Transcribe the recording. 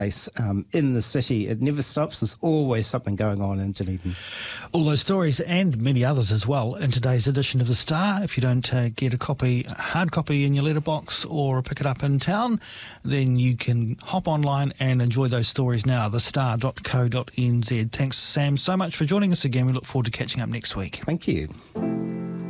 place in the city. It never stops. There's always something going on in Dunedin. All those stories and many others as well in today's edition of The Star. If you don't get a hard copy in your letterbox or pick it up in town, then you can hop online and enjoy those stories now, thestar.co.nz. Thanks, Sam, so much for joining us again. We look forward to catching up next week. Thank you.